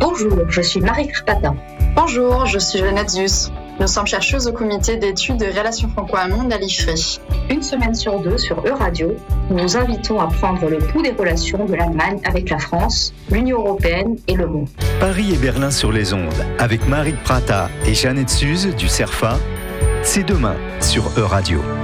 Bonjour, je suis Marie Krpata. Bonjour, je suis Jeannette Zus. Nous sommes chercheuses au comité d'études des relations franco-allemandes à l'IFRI. Une semaine sur deux sur Euradio, nous vous invitons à prendre le pouls des relations de l'Allemagne avec la France, l'Union européenne et le monde. Paris et Berlin sur les ondes, avec Marie Prata et Jeannette Suze du CERFA, c'est demain sur Euradio.